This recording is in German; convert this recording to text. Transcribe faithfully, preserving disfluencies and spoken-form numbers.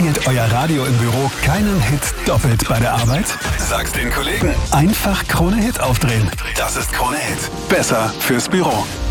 Empfindet euer Radio im Büro keinen Hit doppelt bei der Arbeit? Sag's den Kollegen. Einfach Krone Hit aufdrehen. Das ist Krone Hit. Besser fürs Büro.